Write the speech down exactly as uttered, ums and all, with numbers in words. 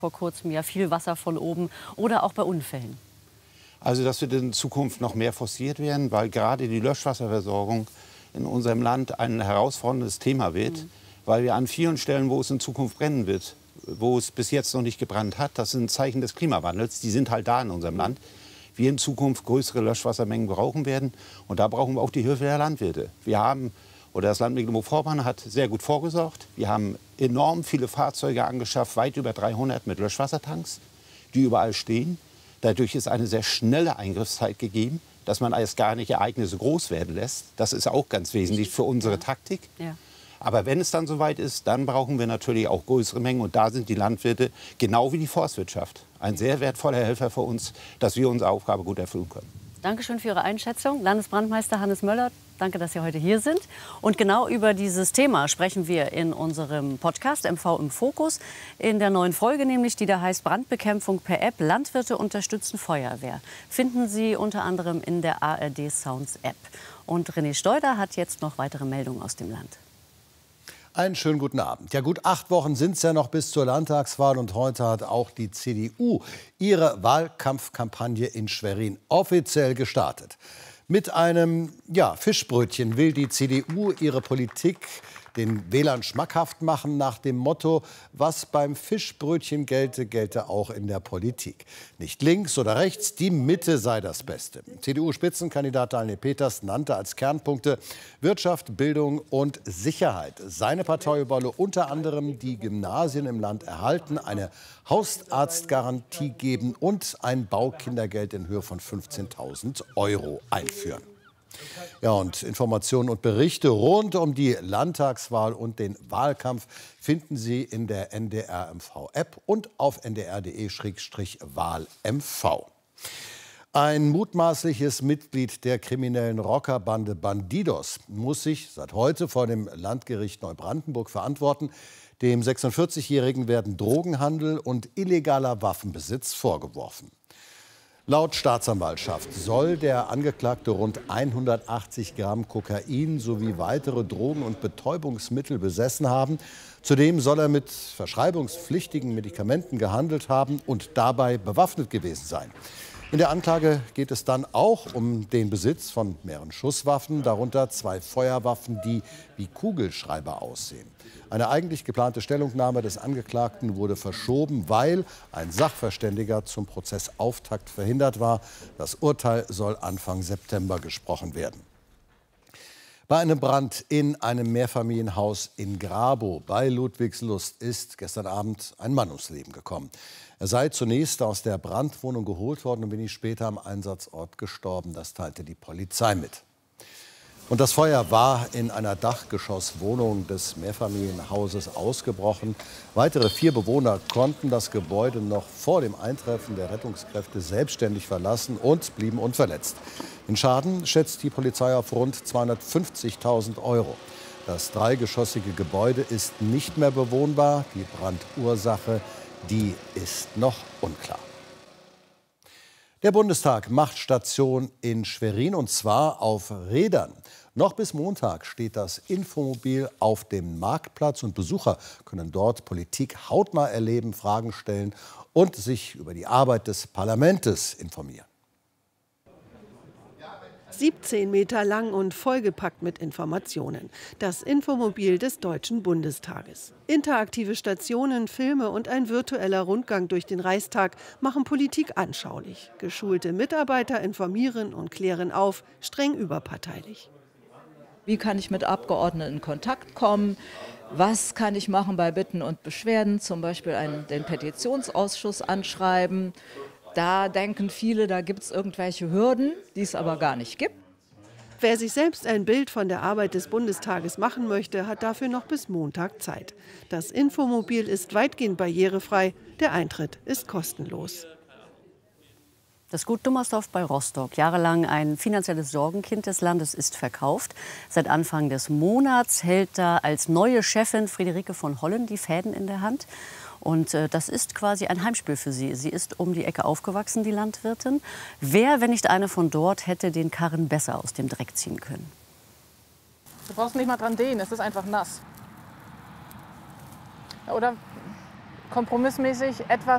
Vor kurzem ja viel Wasser von oben oder auch bei Unfällen. Also das wird in Zukunft noch mehr forciert werden, weil gerade die Löschwasserversorgung in unserem Land ein herausforderndes Thema wird, mhm. weil wir an vielen Stellen, wo es in Zukunft brennen wird, wo es bis jetzt noch nicht gebrannt hat, das sind Zeichen des Klimawandels, die sind halt da in unserem Land, wir in Zukunft größere Löschwassermengen brauchen werden und da brauchen wir auch die Hilfe der Landwirte. Wir haben Oder das Land Mecklenburg-Vorpommern hat sehr gut vorgesorgt. Wir haben enorm viele Fahrzeuge angeschafft, weit über dreihundert mit Löschwassertanks, die überall stehen. Dadurch ist eine sehr schnelle Eingriffszeit gegeben, dass man erst gar nicht Ereignisse groß werden lässt. Das ist auch ganz wesentlich für unsere Taktik. Ja. Aber wenn es dann soweit ist, dann brauchen wir natürlich auch größere Mengen. Und da sind die Landwirte, genau wie die Forstwirtschaft, ein sehr wertvoller Helfer für uns, dass wir unsere Aufgabe gut erfüllen können. Dankeschön für Ihre Einschätzung, Landesbrandmeister Hannes Möller. Danke, dass Sie heute hier sind. Und genau über dieses Thema sprechen wir in unserem Podcast M V im Fokus. In der neuen Folge nämlich, die da heißt Brandbekämpfung per App. Landwirte unterstützen Feuerwehr. Finden Sie unter anderem in der A R D Sounds App. Und René Steuder hat jetzt noch weitere Meldungen aus dem Land. Einen schönen guten Abend. Ja, gut acht Wochen sind es ja noch bis zur Landtagswahl. Und heute hat auch die C D U ihre Wahlkampfkampagne in Schwerin offiziell gestartet. Mit einem ja, Fischbrötchen will die C D U ihre Politik den Wählern schmackhaft machen nach dem Motto, was beim Fischbrötchen gelte, gelte auch in der Politik. Nicht links oder rechts, die Mitte sei das Beste. C D U-Spitzenkandidat Daniel Peters nannte als Kernpunkte Wirtschaft, Bildung und Sicherheit. Seine Partei wolle unter anderem die Gymnasien im Land erhalten, eine Hausarztgarantie geben und ein Baukindergeld in Höhe von fünfzehntausend Euro einführen. Ja, und Informationen und Berichte rund um die Landtagswahl und den Wahlkampf finden Sie in der N D R M V-App und auf n d r punkt d e wahl m v. Ein mutmaßliches Mitglied der kriminellen Rockerbande Bandidos muss sich seit heute vor dem Landgericht Neubrandenburg verantworten. Dem sechsundvierzigjährigen werden Drogenhandel und illegaler Waffenbesitz vorgeworfen. Laut Staatsanwaltschaft soll der Angeklagte rund hundertachtzig Gramm Kokain sowie weitere Drogen und Betäubungsmittel besessen haben. Zudem soll er mit verschreibungspflichtigen Medikamenten gehandelt haben und dabei bewaffnet gewesen sein. In der Anklage geht es dann auch um den Besitz von mehreren Schusswaffen, darunter zwei Feuerwaffen, die wie Kugelschreiber aussehen. Eine eigentlich geplante Stellungnahme des Angeklagten wurde verschoben, weil ein Sachverständiger zum Prozessauftakt verhindert war. Das Urteil soll Anfang September gesprochen werden. Bei einem Brand in einem Mehrfamilienhaus in Grabow bei Ludwigslust ist gestern Abend ein Mann ums Leben gekommen. Er sei zunächst aus der Brandwohnung geholt worden und wenig später am Einsatzort gestorben. Das teilte die Polizei mit. Und das Feuer war in einer Dachgeschosswohnung des Mehrfamilienhauses ausgebrochen. Weitere vier Bewohner konnten das Gebäude noch vor dem Eintreffen der Rettungskräfte selbstständig verlassen und blieben unverletzt. Den Schaden schätzt die Polizei auf rund zweihundertfünfzigtausend Euro. Das dreigeschossige Gebäude ist nicht mehr bewohnbar. Die Brandursache, die ist noch unklar. Der Bundestag macht Station in Schwerin, und zwar auf Rädern. Noch bis Montag steht das Infomobil auf dem Marktplatz und Besucher können dort Politik hautnah erleben, Fragen stellen und sich über die Arbeit des Parlaments informieren. siebzehn Meter lang und vollgepackt mit Informationen. Das Infomobil des Deutschen Bundestages. Interaktive Stationen, Filme und ein virtueller Rundgang durch den Reichstag machen Politik anschaulich. Geschulte Mitarbeiter informieren und klären auf, streng überparteilich. Wie kann ich mit Abgeordneten in Kontakt kommen? Was kann ich machen bei Bitten und Beschwerden? Zum Beispiel einen, den Petitionsausschuss anschreiben. Da denken viele, da gibt es irgendwelche Hürden, die es aber gar nicht gibt. Wer sich selbst ein Bild von der Arbeit des Bundestages machen möchte, hat dafür noch bis Montag Zeit. Das Infomobil ist weitgehend barrierefrei, der Eintritt ist kostenlos. Das Gut Dummersdorf bei Rostock, jahrelang ein finanzielles Sorgenkind des Landes, ist verkauft. Seit Anfang des Monats hält da als neue Chefin Friederike von Hollen die Fäden in der Hand. Und äh, das ist quasi ein Heimspiel für sie. Sie ist um die Ecke aufgewachsen, die Landwirtin. Wer, wenn nicht eine von dort, hätte den Karren besser aus dem Dreck ziehen können? Du brauchst nicht mal dran dehnen, es ist einfach nass. Oder kompromissmäßig etwas